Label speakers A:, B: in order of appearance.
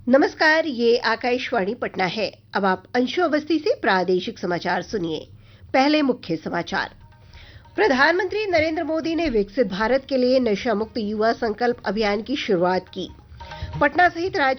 A: नमस्कार, ये आकाशवाणी पटना है। अब आप अंशु अवस्थी से प्रादेशिक समाचार सुनिए। पहले मुख्य समाचार। प्रधानमंत्री नरेंद्र मोदी ने विकसित भारत के लिए नशा मुक्त युवा संकल्प अभियान की शुरुआत की। पटना सहित राज्य